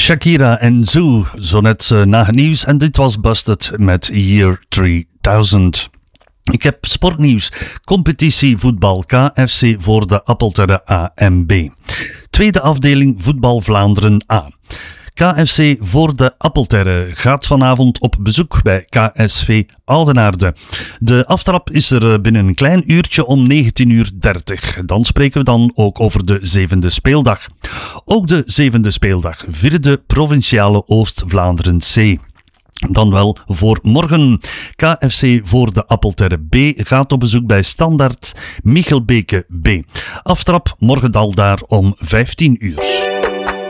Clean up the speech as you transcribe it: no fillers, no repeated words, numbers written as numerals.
Shakira en Zoo, zo net na het nieuws. En dit was Busted met Year 3000. Ik heb sportnieuws. Competitie voetbal KFC voor de Appeltern A en B. Tweede afdeling voetbal Vlaanderen A. KFC voor de Appeltern gaat vanavond op bezoek bij KSV Oudenaarde. De aftrap is er binnen een klein uurtje om 19:30. Dan spreken we dan ook over de zevende speeldag. Ook de zevende speeldag, vierde provinciale Oost-Vlaanderen C. Dan wel voor morgen. KFC voor de Appeltern B gaat op bezoek bij Standaard Michelbeke B. Aftrap morgen al daar om 15 uur.